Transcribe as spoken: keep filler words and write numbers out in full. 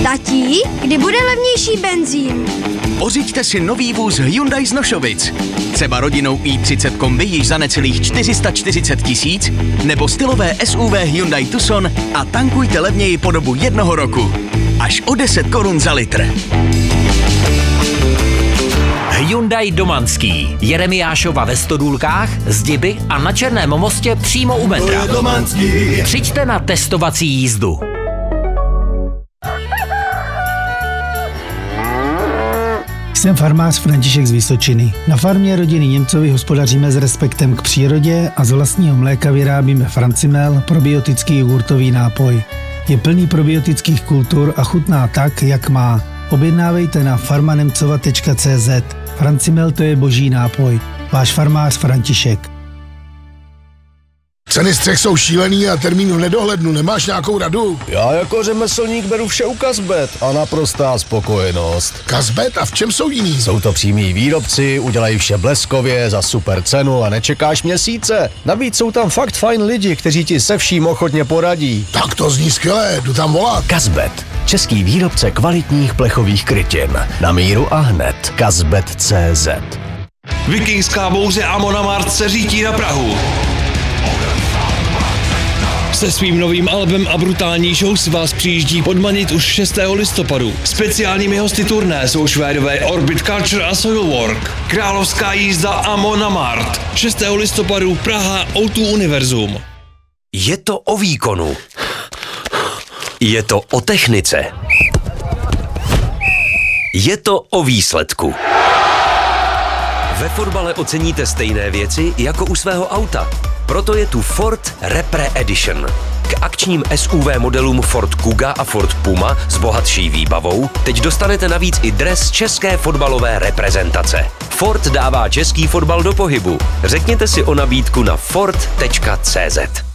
Tatí, kdy bude levnější benzín? Pořiďte si nový vůz Hyundai z Nošovic. Třeba rodinou i třicet kombi již za necelých čtyři sta čtyřicet tisíc, nebo stylové S U V Hyundai Tucson a tankujte levněji po dobu jednoho roku. Až o deset korun za litr. Hyundai Domanský. Jeremiášova ve Stodůlkách, Zdiby a na Černém mostě přímo u metra. Přijďte na testovací jízdu. Jsem farmář František z Vysočiny. Na farmě rodiny Němcovi hospodaříme s respektem k přírodě a z vlastního mléka vyrábíme Francimel, probiotický jogurtový nápoj. Je plný probiotických kultur a chutná tak, jak má. Objednávejte na farmanemcova tečka cé zet. Francimel, to je boží nápoj. Váš farmář František. Ceny střech jsou šílený a termín v nedohlednu. Nemáš nějakou radu? Já jako řemeslník beru vše u Kazbet a naprostá spokojenost. Kazbet? A v čem jsou jiný? Jsou to přímí výrobci, udělají vše bleskově, za super cenu a nečekáš měsíce. Navíc jsou tam fakt fajn lidi, kteří ti se vším ochotně poradí. Tak to zní skvěle, jdu tam volat. Kazbet. Český výrobce kvalitních plechových krytin. Na míru a hned. Kazbet tečka cé zet. Vikingská bouře Amon Amarth se řítí na Prahu. Se svým novým albem a brutální show si vás přijíždí podmanit už šestého listopadu. Speciálními hosty turné jsou Švédové Orbit Culture a Soilwork. Královská jízda Amon Amarth. šestého listopadu Praha ó dva Univerzum. Je to o výkonu. Je to o technice. Je to o výsledku. Ve fotbale oceníte stejné věci jako u svého auta. Proto je tu Ford Repre Edition. K akčním S U V modelům Ford Kuga a Ford Puma s bohatší výbavou teď dostanete navíc i dres české fotbalové reprezentace. Ford dává český fotbal do pohybu. Řekněte si o nabídku na ford tečka cé zet.